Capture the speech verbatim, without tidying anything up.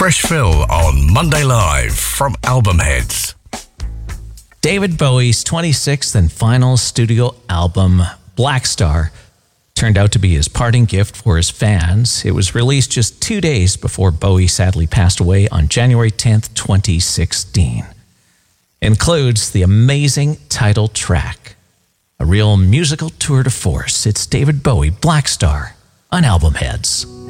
Fresh Fill on Monday Live from Albumheads. David Bowie's twenty-sixth and final studio album, Black Star, turned out to be his parting gift for his fans. It was released just two days before Bowie sadly passed away on January tenth, twenty sixteen. Includes the amazing title track, a real musical tour de force. It's David Bowie, Black Star, on Albumheads.